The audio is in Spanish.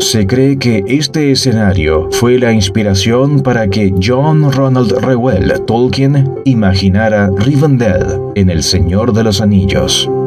Se cree que este escenario fue la inspiración para que John Ronald Reuel Tolkien imaginara Rivendell en El Señor de los Anillos.